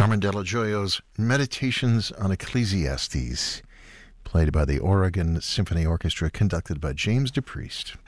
Carmen Della Meditations on Ecclesiastes, played by the Oregon Symphony Orchestra, conducted by James DePriest.